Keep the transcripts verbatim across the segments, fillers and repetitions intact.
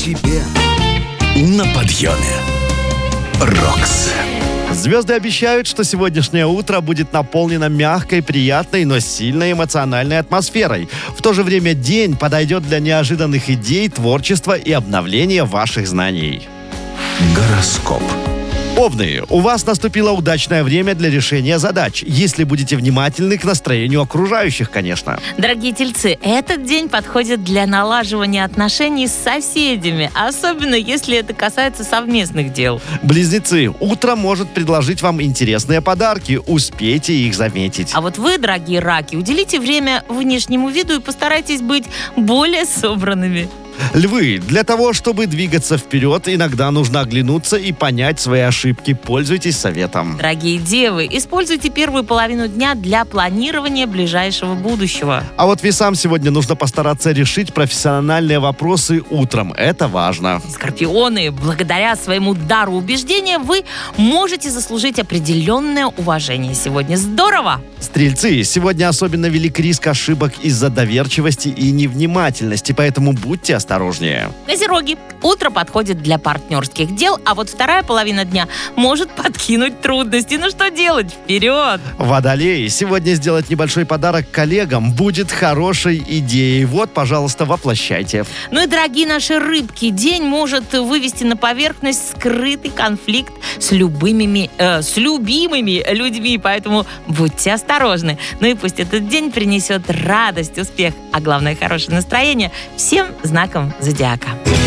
тебе. На подъеме. Рокс. Звезды обещают, что сегодняшнее утро будет наполнено мягкой, приятной, но сильной эмоциональной атмосферой. В то же время день подойдет для неожиданных идей, творчества и обновления ваших знаний. Гороскоп. Овны, у вас наступило удачное время для решения задач, если будете внимательны к настроению окружающих, конечно. Дорогие тельцы, этот день подходит для налаживания отношений с соседями, особенно если это касается совместных дел. Близнецы, утро может предложить вам интересные подарки, успейте их заметить. А вот вы, дорогие раки, уделите время внешнему виду и постарайтесь быть более собранными. Львы, для того, чтобы двигаться вперед, иногда нужно оглянуться и понять свои ошибки. Пользуйтесь советом. Дорогие девы, используйте первую половину дня для планирования ближайшего будущего. А вот весам сегодня нужно постараться решить профессиональные вопросы утром. Это важно. Скорпионы, благодаря своему дару убеждения вы можете заслужить определенное уважение сегодня. Здорово! Стрельцы, сегодня особенно велик риск ошибок из-за доверчивости и невнимательности, поэтому будьте осторожнее. Козероги, утро подходит для партнерских дел, а вот вторая половина дня может подкинуть трудности. Ну что делать? Вперед! Водолеи, сегодня сделать небольшой подарок коллегам будет хорошей идеей. Вот, пожалуйста, воплощайте. Ну и, дорогие наши рыбки, день может вывести на поверхность скрытый конфликт с любыми, э, с любимыми людьми, поэтому будьте осторожны. Ну и пусть этот день принесет радость, успех, а главное, хорошее настроение всем знаком зодиака.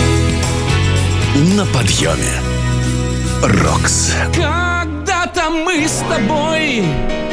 На подъеме. Рокс. Когда-то мы с тобой